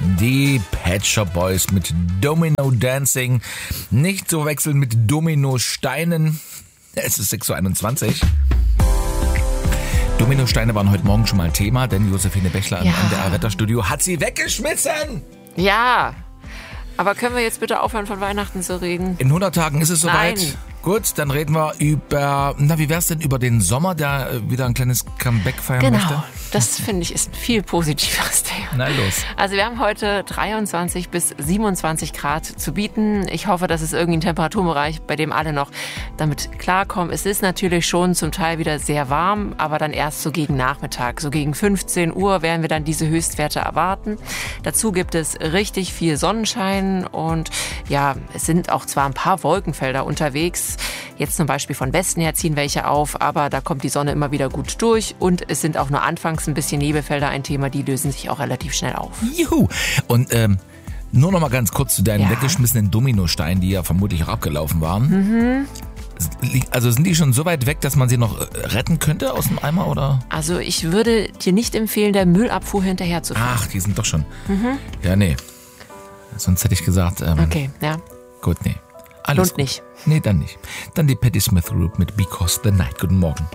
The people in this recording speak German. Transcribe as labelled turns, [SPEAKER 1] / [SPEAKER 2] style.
[SPEAKER 1] Die Pet Shop Boys mit Domino Dancing. Nicht zu wechseln mit Dominosteinen. Es ist 6.21 Uhr. Dominosteine waren heute Morgen schon mal Thema, denn Josephine Bächler im NDR-Wetterstudio hat sie weggeschmissen.
[SPEAKER 2] Ja, aber können wir jetzt bitte aufhören, von Weihnachten zu reden?
[SPEAKER 1] In 100 Tagen ist es soweit.
[SPEAKER 2] Nein.
[SPEAKER 1] Gut, dann reden wir über, wie wär's denn über den Sommer, der wieder ein kleines Comeback feiern möchte?
[SPEAKER 2] Genau, das finde ich ist ein viel positiveres Thema.
[SPEAKER 1] Na los.
[SPEAKER 2] Also wir haben heute 23 bis 27 Grad zu bieten. Ich hoffe, das ist irgendwie ein Temperaturbereich, bei dem alle noch damit klarkommen. Es ist natürlich schon zum Teil wieder sehr warm, aber dann erst so gegen Nachmittag. So gegen 15 Uhr werden wir dann diese Höchstwerte erwarten. Dazu gibt es richtig viel Sonnenschein und ja, es sind auch zwar ein paar Wolkenfelder unterwegs. Jetzt zum Beispiel von Westen her ziehen welche auf, aber da kommt die Sonne immer wieder gut durch und es sind auch nur anfangs ein bisschen Nebelfelder ein Thema, die lösen sich auch relativ schnell auf.
[SPEAKER 1] Juhu! Und nur noch mal ganz kurz zu deinen weggeschmissenen Dominosteinen, die ja vermutlich auch abgelaufen waren. Mhm. Also sind die schon so weit weg, dass man sie noch retten könnte aus dem Eimer, oder?
[SPEAKER 2] Also ich würde dir nicht empfehlen, der Müllabfuhr hinterher zu fahren.
[SPEAKER 1] Ach, die sind doch schon. Ja, nee. Sonst hätte ich gesagt,
[SPEAKER 2] okay, ja.
[SPEAKER 1] Gut, nee. Alles
[SPEAKER 2] Lohnt nicht.
[SPEAKER 1] Nee, dann nicht. Dann die Patti Smith Group mit Because the Night. Guten Morgen.